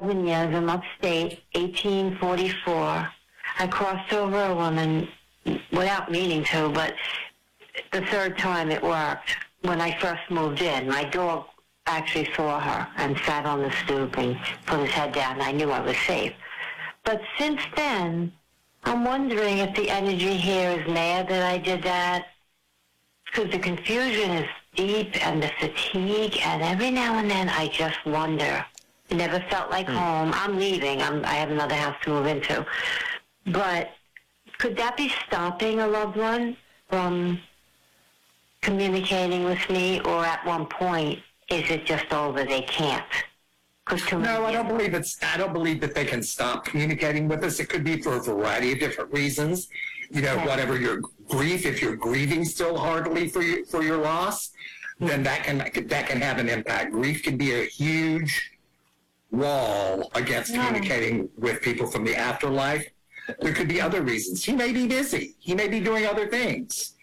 7 years in upstate, 1844. I crossed over a woman without meaning to, but the third time it worked. When I first moved in, my dog actually saw her and sat on the stoop and put his head down. I knew I was safe. But since then, I'm wondering if the energy here is mad that I did that, because the confusion is deep and the fatigue, and every now and then I just wonder. It never felt like home. I'm leaving. I have another house to move into. But could that be stopping a loved one from communicating with me, or at one point, is it just over? They can't? No, I don't believe that they can stop communicating with us. It could be for a variety of different reasons. Whatever your grief, if you're grieving still heartily for your loss, then that can have an impact. Grief can be a huge wall against communicating with people from the afterlife. There could be other reasons. He may be busy. He may be doing other things,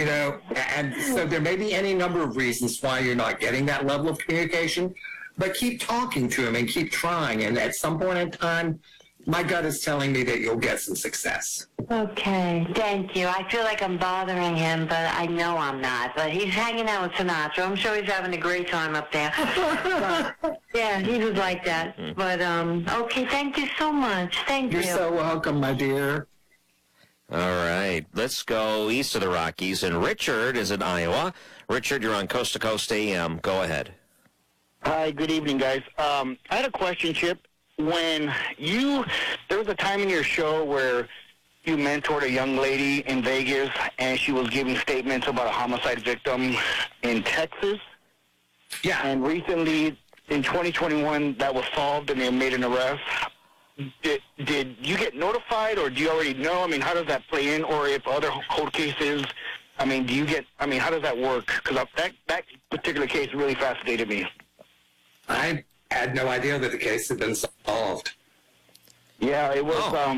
and so there may be any number of reasons why you're not getting that level of communication. But keep talking to him and keep trying. And at some point in time, my gut is telling me that you'll get some success. Okay, thank you. I feel like I'm bothering him, but I know I'm not. But he's hanging out with Sinatra. I'm sure he's having a great time up there. But, yeah, he was like that. But, okay, thank you so much. Thank you. You're so welcome, my dear. All right, let's go east of the Rockies. And Richard is in Iowa. Richard, you're on Coast to Coast AM. Go ahead. Hi, good evening, guys. I had a question, Chip. There was a time in your show where you mentored a young lady in Vegas, and she was giving statements about a homicide victim in Texas. Yeah. And recently, in 2021, that was solved, and they made an arrest. Did you get notified, or do you already know? I mean, how does that play in? Or if other cold cases, how does that work? Because that particular case really fascinated me. I had no idea that the case had been solved. Yeah, it was.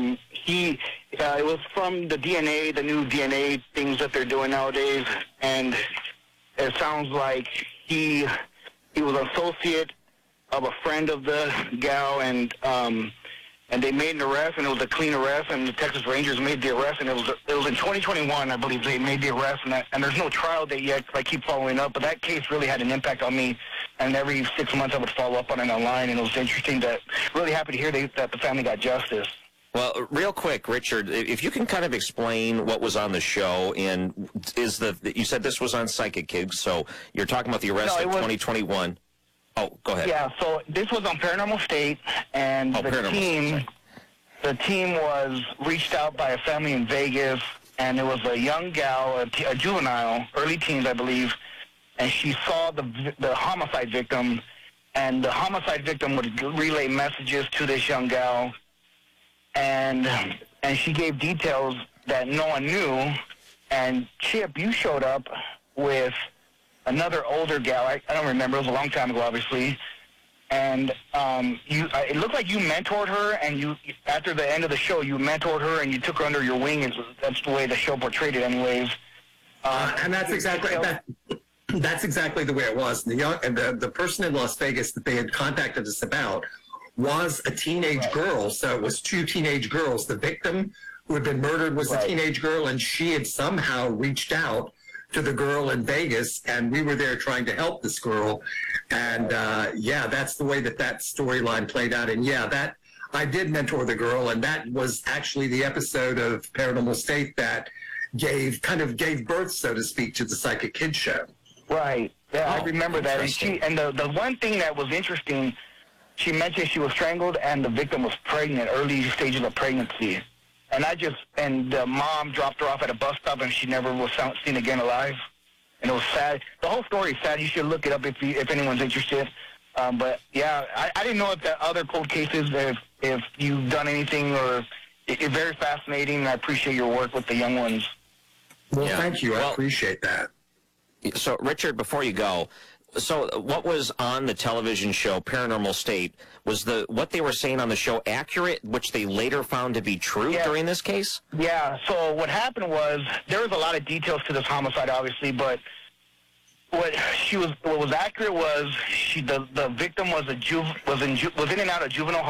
It was from the DNA, the new DNA things that they're doing nowadays, and it sounds like he was an associate of a friend of the gal, and they made an arrest, and it was a clean arrest, and the Texas Rangers made the arrest, and it was in 2021, I believe, they made the arrest, and there's no trial date yet, because I keep following up, but that case really had an impact on me, and every 6 months I would follow up on it online, and it was interesting. Really happy to hear that the family got justice. Well, real quick, Richard, if you can kind of explain what was on the show, and you said this was on Psychic Kids, so you're talking about the arrest of 2021. Oh, go ahead. Yeah, so this was on Paranormal State, and the team was reached out by a family in Vegas, and it was a young gal, a juvenile, early teens, I believe, and she saw the homicide victim, and the homicide victim would relay messages to this young gal, and she gave details that no one knew, and Chip, you showed up with another older gal. I don't remember. It was a long time ago, obviously. And it looked like you mentored her, and after the end of the show, you mentored her and you took her under your wing. That's the way the show portrayed it, anyways. And that's exactly the way it was. The person in Las Vegas that they had contacted us about was a teenage girl. So it was two teenage girls. The victim who had been murdered was a teenage girl, and she had somehow reached out to the girl in Vegas, and we were there trying to help this girl. And that's the way that storyline played out. And that I did mentor the girl, and that was actually the episode of Paranormal State that gave birth, so to speak, to the Psychic Kids show. Right. Yeah, I remember that. And the one thing that was interesting, she mentioned she was strangled, and the victim was pregnant, early stages of pregnancy. And the mom dropped her off at a bus stop, and she never was seen again alive. And it was sad. The whole story is sad. You should look it up if anyone's interested. But yeah, I didn't know if the other cold cases, if you've done anything, or it's very fascinating. And I appreciate your work with the young ones. Well, thank you. I appreciate that. So, Richard, before you go, so what was on the television show Paranormal State? Was what they were saying on the show accurate, which they later found to be true during this case? Yeah. So what happened was there was a lot of details to this homicide, obviously, but what was accurate was the victim was in and out of juvenile